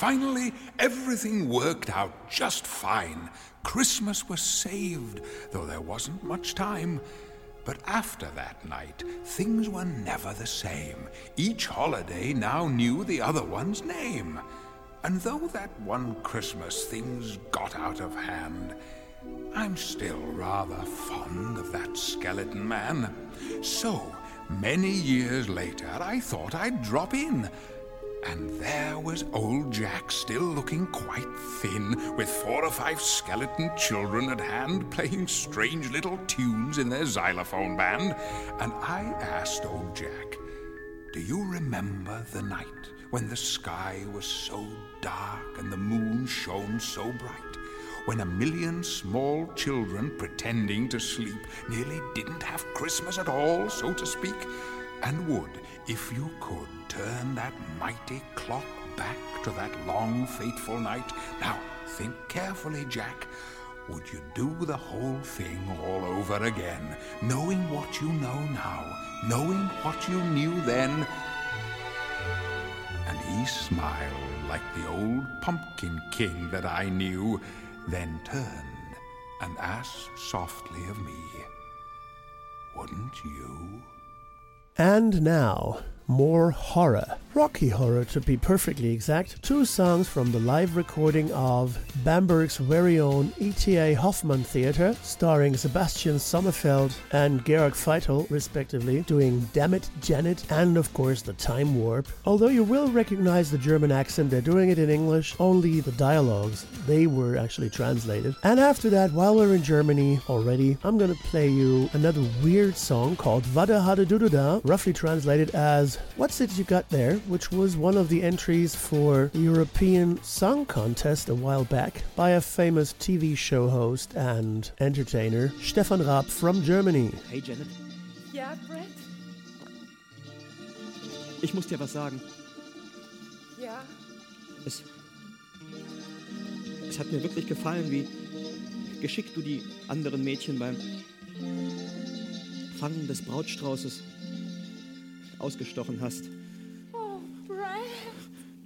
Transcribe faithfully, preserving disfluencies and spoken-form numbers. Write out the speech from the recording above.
Finally, everything worked out just fine. Christmas was saved, though there wasn't much time. But after that night, things were never the same. Each holiday now knew the other one's name. And though that one Christmas things got out of hand, I'm still rather fond of that skeleton man. So, many years later, I thought I'd drop in. And there was old Jack still looking quite thin, with four or five skeleton children at hand playing strange little tunes in their xylophone band. And I asked old Jack, "Do you remember the night when the sky was so dark and the moon shone so bright? When a million small children pretending to sleep nearly didn't have Christmas at all, so to speak? And would, if you could, turn that mighty clock back to that long, fateful night? Now, think carefully, Jack. Would you do the whole thing all over again, knowing what you know now, knowing what you knew then?" And he smiled like the old pumpkin king that I knew, then turned and asked softly of me, "Wouldn't you?" And now, more horror. Rocky Horror, to be perfectly exact. Two songs from the live recording of Bamberg's very own E T A Hoffmann Theater, starring Sebastian Sommerfeld and Georg Feitel, respectively, doing Dammit, Janet, and of course the Time Warp. Although you will recognize the German accent, they're doing it in English, only the dialogues, they were actually translated. And after that, while we're in Germany already, I'm gonna play you another weird song called Vada Hada Dududa, roughly translated as What's It You Got There?, which was one of the entries for the European Song Contest a while back by a famous T V show host and entertainer, Stefan Raab from Germany. Hey Janet. Ja, Brett? Ich muss dir was sagen. Ja? Es, es hat mir wirklich gefallen, wie geschickt du die anderen Mädchen beim Fangen des Brautstraußes ausgestochen hast.